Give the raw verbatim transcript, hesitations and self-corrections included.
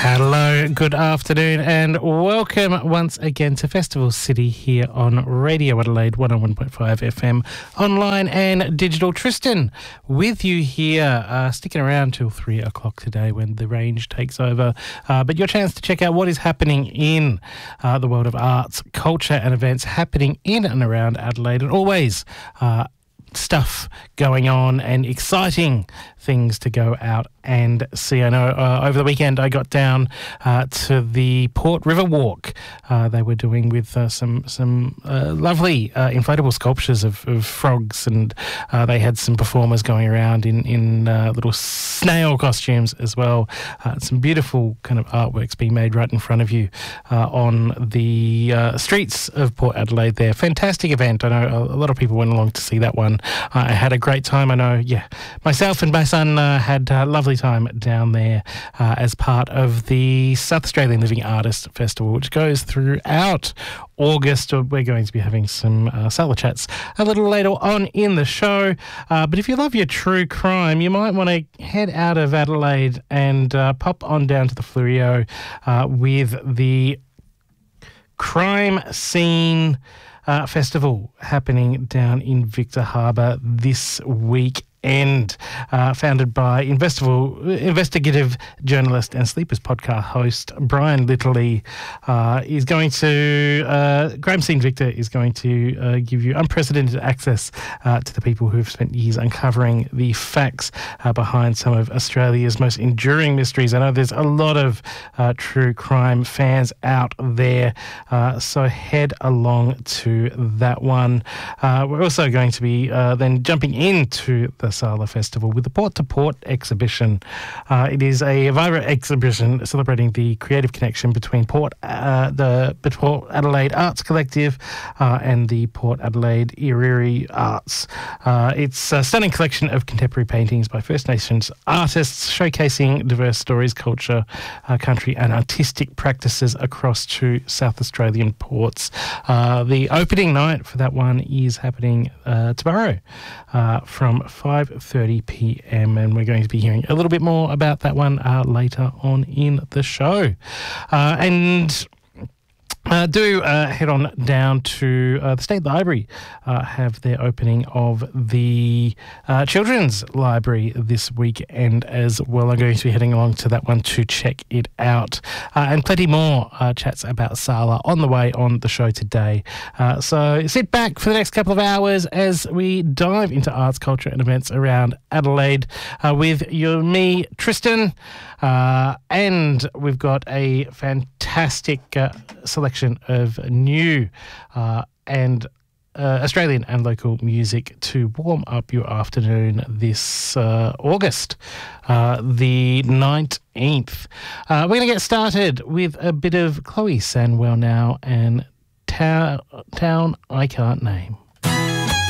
Hello, good afternoon, and welcome once again to Festival City here on Radio Adelaide one oh one point five F M, online and digital. Tristan with you here, uh, sticking around till three o'clock today when the range takes over. Uh, but your chance to check out what is happening in uh, the world of arts, culture and events happening in and around Adelaide, and always uh, stuff going on and exciting things to go out and see. I know uh, over the weekend I got down uh, to the Port River Walk. Uh, they were doing with uh, some some uh, lovely uh, inflatable sculptures of, of frogs, and uh, they had some performers going around in, in uh, little snail costumes as well. Uh, some beautiful kind of artworks being made right in front of you uh, on the uh, streets of Port Adelaide there. Fantastic event. I know a, a lot of people went along to see that one. Uh, I had a great time. I know, yeah, myself and my son uh, had a lovely time down there uh, as part of the South Australian Living Artists Festival, which goes throughout August. We're going to be having some uh, Salah chats a little later on in the show. Uh, but if you love your true crime, you might want to head out of Adelaide and uh, pop on down to the Flurio uh, with the Crime Scene Uh, festival happening down in Victor Harbor this week. And uh, founded by investigative journalist and Sleepers podcast host Brian Littley, uh, is going to, uh, Crime Scene Victor is going to uh, give you unprecedented access uh, to the people who have spent years uncovering the facts uh, behind some of Australia's most enduring mysteries. I know there's a lot of uh, true crime fans out there, uh, so head along to that one. Uh, we're also going to be uh, then jumping into the Salah Festival with the Port to Port exhibition. Uh, it is a vibrant exhibition celebrating the creative connection between Port, uh, the Port Adelaide Arts Collective uh, and the Port Adelaide Iriri Arts. Uh, it's a stunning collection of contemporary paintings by First Nations artists showcasing diverse stories, culture, uh, country and artistic practices across two South Australian ports. Uh, the opening night for that one is happening uh, tomorrow uh, from five thirty p.m. and we're going to be hearing a little bit more about that one uh, later on in the show. Uh, and Uh, do uh, head on down to uh, the State Library, uh, have their opening of the uh, Children's Library this weekend as well. I'm going to be heading along to that one to check it out. Uh, and plenty more uh, chats about Salah on the way on the show today. Uh, so sit back for the next couple of hours as we dive into arts, culture and events around Adelaide uh, with you, me, Tristan. Uh, and we've got a fantastic uh, selection of new uh, and uh, Australian and local music to warm up your afternoon this uh, August, uh, the nineteenth. Uh, we're going to get started with a bit of Chloe Sanwell now and ta- Town I Can't Name.